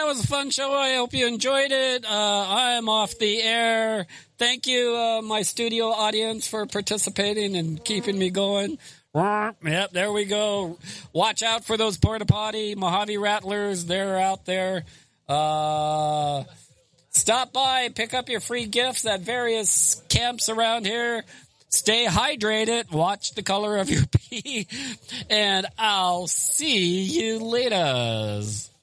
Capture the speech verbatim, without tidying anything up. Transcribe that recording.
was a fun show. I hope you enjoyed it. Uh, I'm off the air. Thank you, uh, my studio audience, for participating and keeping me going. Yep, there we go. Watch out for those porta potty Mojave Rattlers. They're out there. Uh, stop by, pick up your free gifts at various camps around here. Stay hydrated. Watch the color of your pee. And I'll see you later.